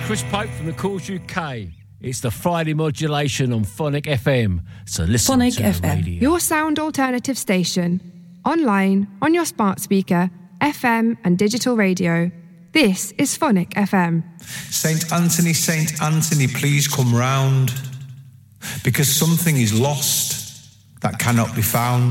Chris Pope from the Cause UK. It's the Friday modulation on Phonic FM. So listen Phonic to FM. the radio. Your sound alternative station. Online, on your smart speaker, FM and digital radio. This is Phonic FM. Saint Anthony, please come round. Because something is lost that cannot be found.